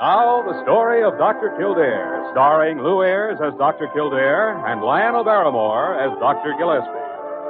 Now, the story of Dr. Kildare, starring Lou Ayres as Dr. Kildare and Lionel Barrymore as Dr. Gillespie.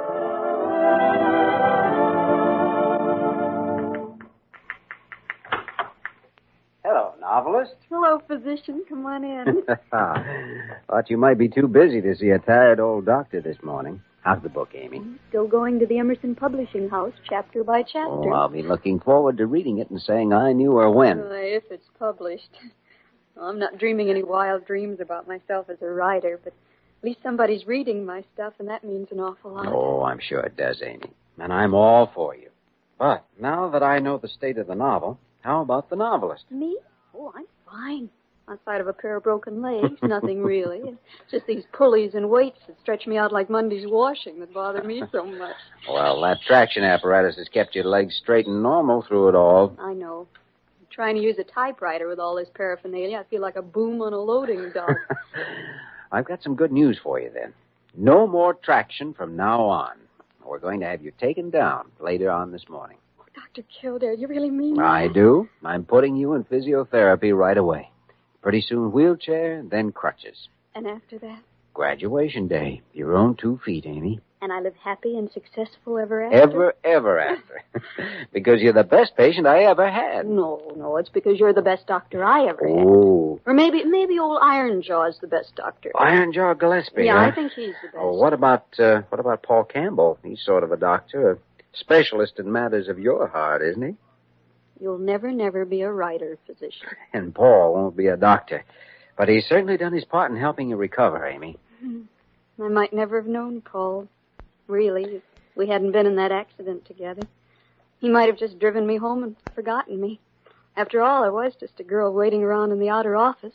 Hello, novelist. Hello, physician. Come on in. Thought you might be too busy to see a tired old doctor this morning. How's the book, Amy? Still going to the Emerson Publishing House, chapter by chapter. Oh, I'll be looking forward to reading it and saying I knew her when. If it's published. Well, I'm not dreaming any wild dreams about myself as a writer, but at least somebody's reading my stuff, and that means an awful lot. Oh, I'm sure it does, Amy. And I'm all for you. But now that I know the state of the novel, how about the novelist? Me? Oh, I'm fine. Outside of a pair of broken legs, nothing really. It's just these pulleys and weights that stretch me out like Monday's washing that bother me so much. Well, that traction apparatus has kept your legs straight and normal through it all. I know. I'm trying to use a typewriter with all this paraphernalia. I feel like a boom on a loading dock. I've got some good news for you, then. No more traction from now on. We're going to have you taken down later on this morning. Oh, Dr. Kildare, you really mean that? I do. I'm putting you in physiotherapy right away. Pretty soon wheelchair, then crutches. And after that? Graduation day. Your own 2 feet, Amy. And I live happy and successful ever after? Ever after. Because you're the best patient I ever had. No, it's because you're the best doctor I ever had. Oh. Or maybe old Ironjaw's the best doctor. Ironjaw Gillespie, Yeah, huh? I think he's the best. Oh, what about Paul Campbell? He's sort of a doctor, a specialist in matters of your heart, isn't he? You'll never be a writer, physician. And Paul won't be a doctor. But he's certainly done his part in helping you recover, Amy. I might never have known Paul. Really, if we hadn't been in that accident together. He might have just driven me home and forgotten me. After all, I was just a girl waiting around in the outer office.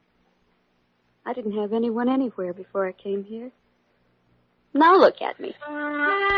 I didn't have anyone anywhere before I came here. Now look at me.